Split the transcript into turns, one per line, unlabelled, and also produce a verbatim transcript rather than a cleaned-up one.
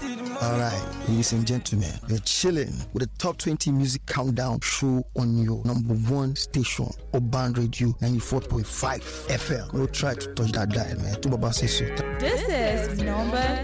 Alright, ladies and gentlemen, you're chilling with the top twenty music countdown show on your number one station, Urban Radio ninety-four point five F M. Don't try to touch that dial, man. Too Baba says so.
This is number